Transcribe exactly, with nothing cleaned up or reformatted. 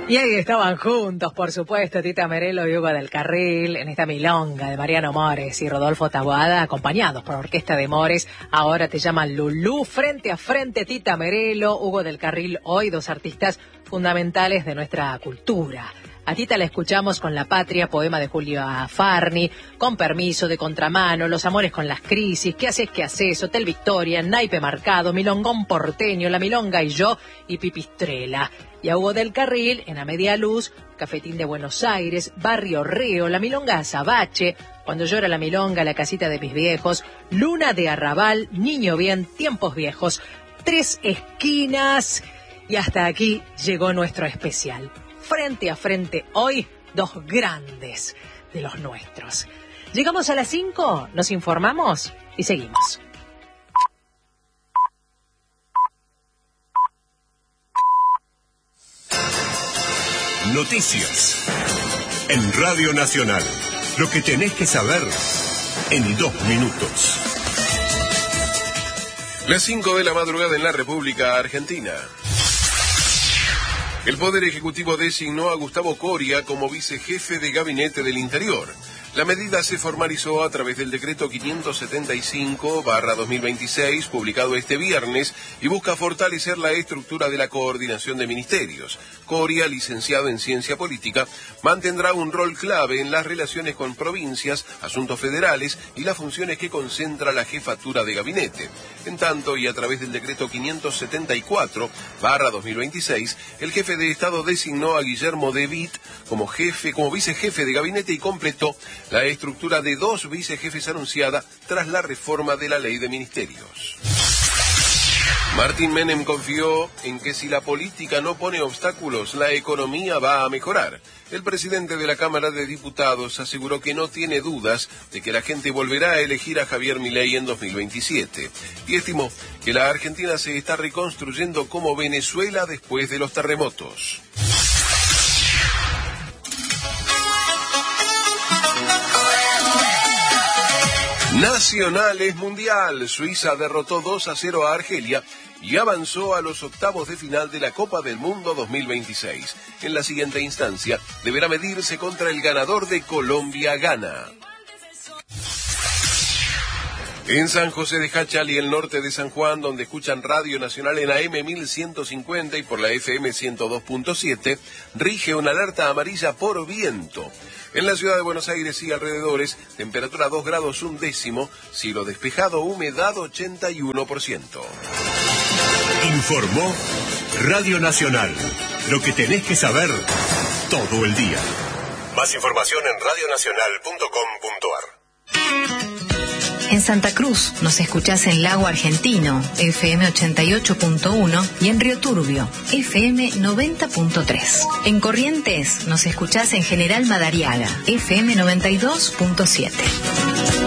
Y ahí estaban juntos, por supuesto, Tita Merelo y Hugo del Carril, en esta milonga de Mariano Mores y Rodolfo Taboada, acompañados por Orquesta de Mores. Ahora te llaman Lulú, frente a frente, Tita Merelo, Hugo del Carril, hoy dos artistas fundamentales de nuestra cultura. A Tita la escuchamos con La Patria, poema de Julia Farni, Con Permiso, De Contramano, Los Amores con las Crisis, ¿Qué haces, qué haces?, Hotel Victoria, Naipe Marcado, Milongón Porteño, La Milonga y yo, y Pipistrela. Y a Hugo del Carril, en A Media Luz, Cafetín de Buenos Aires, Barrio Reo, La Milonga Azabache, Cuando llora la milonga, La casita de mis viejos, Luna de Arrabal, Niño bien, Tiempos viejos, Tres esquinas, y hasta aquí llegó nuestro especial. Frente a frente hoy, dos grandes de los nuestros. Llegamos a las cinco, nos informamos y seguimos. Noticias en Radio Nacional. Lo que tenés que saber en dos minutos. Las cinco de la madrugada en la República Argentina. El Poder Ejecutivo designó a Gustavo Coria como vicejefe de Gabinete del Interior. La medida se formalizó a través del decreto quinientos setenta y cinco barra dos mil veintiséis, publicado este viernes, y busca fortalecer la estructura de la coordinación de ministerios. Coria, licenciado en Ciencia Política, mantendrá un rol clave en las relaciones con provincias, asuntos federales y las funciones que concentra la jefatura de gabinete. En tanto, y a través del decreto quinientos setenta y cuatro barra dos mil veintiséis, el jefe de Estado designó a Guillermo De Witt como jefe, como vicejefe de gabinete y completó la estructura de dos vicejefes anunciada tras la reforma de la ley de ministerios. Martín Menem confió en que si la política no pone obstáculos, la economía va a mejorar. El presidente de la Cámara de Diputados aseguró que no tiene dudas de que la gente volverá a elegir a Javier Milei en dos mil veintisiete y estimó que la Argentina se está reconstruyendo como Venezuela después de los terremotos. Nacional es mundial. Suiza derrotó dos a cero a Argelia y avanzó a los octavos de final de la Copa del Mundo dos mil veintiséis. En la siguiente instancia deberá medirse contra el ganador de Colombia-Ghana. En San José de Jáchal y el norte de San Juan, donde escuchan Radio Nacional en A M mil ciento cincuenta y por la F M ciento dos punto siete, rige una alerta amarilla por viento. En la ciudad de Buenos Aires y alrededores, temperatura dos grados un décimo, cielo despejado, humedad ochenta y uno por ciento. Informó Radio Nacional. Lo que tenés que saber todo el día. Más información en radio nacional punto com punto ar. En Santa Cruz nos escuchás en Lago Argentino, F M ochenta y ocho punto uno, y en Río Turbio, F M noventa punto tres. En Corrientes nos escuchás en General Madariaga, F M noventa y dos punto siete.